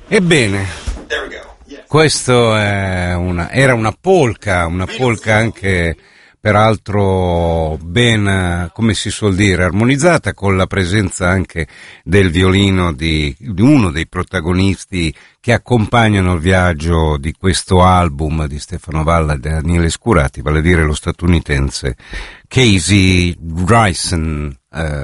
Ebbene, questo è era una polka anche peraltro ben, come si suol dire, armonizzata, con la presenza anche del violino di uno dei protagonisti che accompagnano il viaggio di questo album di Stefano Valla e Daniele Scurati, vale a dire lo statunitense Casey Dreysen,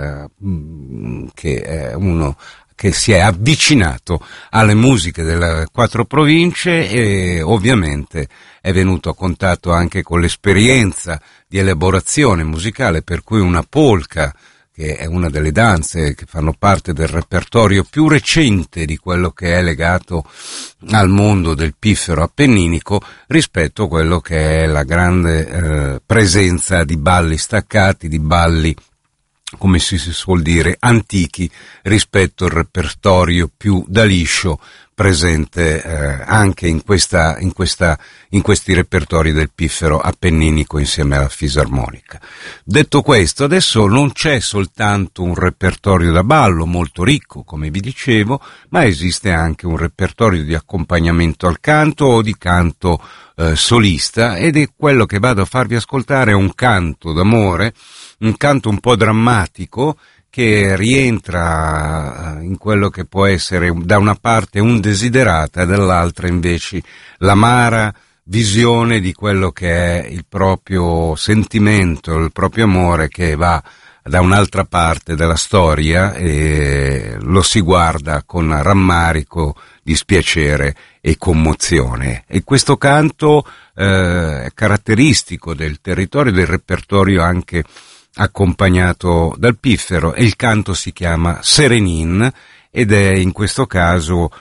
che è uno che si è avvicinato alle musiche delle 4 province e ovviamente è venuto a contatto anche con l'esperienza di elaborazione musicale, per cui una polka, che è una delle danze che fanno parte del repertorio più recente di quello che è legato al mondo del piffero appenninico, rispetto a quello che è la grande presenza di balli staccati, di balli, come si suol dire, antichi rispetto al repertorio più da liscio presente anche in questi repertori del piffero appenninico insieme alla fisarmonica. Detto questo, adesso non c'è soltanto un repertorio da ballo molto ricco, come vi dicevo, ma esiste anche un repertorio di accompagnamento al canto o di canto solista, ed è quello che vado a farvi ascoltare, è un canto d'amore, un canto un po' drammatico che rientra in quello che può essere da una parte un desiderata e dall'altra invece l'amara visione di quello che è il proprio sentimento, il proprio amore che va da un'altra parte della storia e lo si guarda con rammarico, dispiacere e commozione. E questo canto è caratteristico del territorio, del repertorio anche accompagnato dal piffero, e il canto si chiama Serenin ed è in questo caso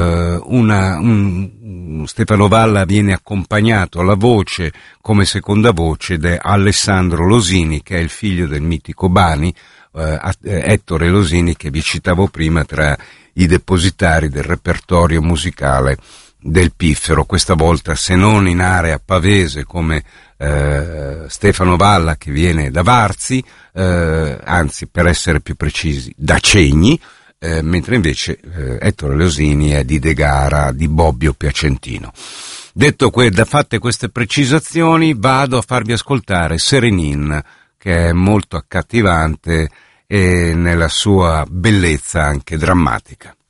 Stefano Valla viene accompagnato alla voce come seconda voce da Alessandro Losini, che è il figlio del mitico Bani, Ettore Losini, che vi citavo prima tra i depositari del repertorio musicale del piffero, questa volta se non in area pavese come Stefano Valla, che viene da Varzi, anzi per essere più precisi da Cegni, mentre invece Ettore Losini è di De Gara, di Bobbio Piacentino. Fatte queste precisazioni, vado a farvi ascoltare Serenin, che è molto accattivante e nella sua bellezza anche drammatica.